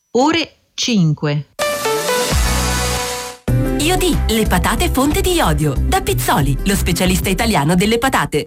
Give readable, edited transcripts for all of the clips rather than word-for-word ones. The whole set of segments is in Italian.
Ore 5. Iodi, le patate fonte di iodio. Da Pizzoli, lo specialista italiano delle patate.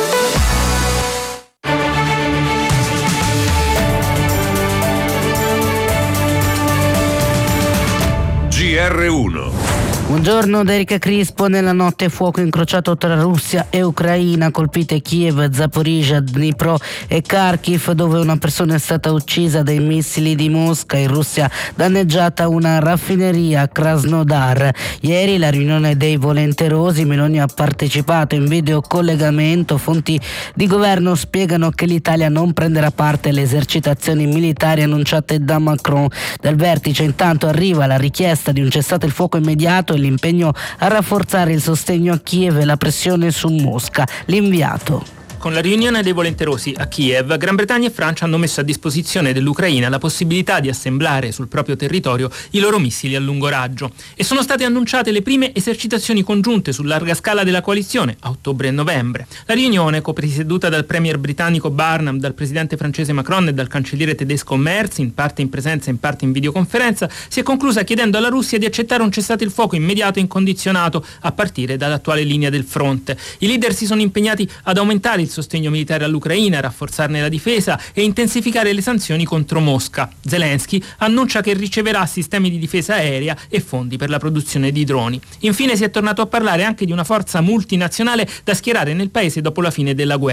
GR1. Buongiorno da Erika Crispo. Nella notte fuoco incrociato tra Russia e Ucraina, colpite Kiev, Zaporizhzhia, Dnipro e Kharkiv, dove una persona è stata uccisa dai missili di Mosca. In Russia danneggiata una raffineria a Krasnodar. Ieri la riunione dei volenterosi, Meloni ha partecipato in videocollegamento. Fonti di governo spiegano che l'Italia non prenderà parte alle esercitazioni militari annunciate da Macron. Dal vertice intanto arriva la richiesta di un cessate il fuoco immediato e l'impegno a rafforzare il sostegno a Kiev e la pressione su Mosca. L'inviato. Con la riunione dei volenterosi a Kiev, Gran Bretagna e Francia hanno messo a disposizione dell'Ucraina la possibilità di assemblare sul proprio territorio i loro missili a lungo raggio. E sono state annunciate le prime esercitazioni congiunte su larga scala della coalizione a ottobre e novembre. La riunione, copresieduta dal premier britannico Barnum, dal presidente francese Macron e dal cancelliere tedesco Merz, in parte in presenza e in parte in videoconferenza, si è conclusa chiedendo alla Russia di accettare un cessate il fuoco immediato e incondizionato a partire dall'attuale linea del fronte. I leader si sono impegnati ad aumentare il sostegno militare all'Ucraina, rafforzarne la difesa e intensificare le sanzioni contro Mosca. Zelensky annuncia che riceverà sistemi di difesa aerea e fondi per la produzione di droni. Infine si è tornato a parlare anche di una forza multinazionale da schierare nel paese dopo la fine della guerra.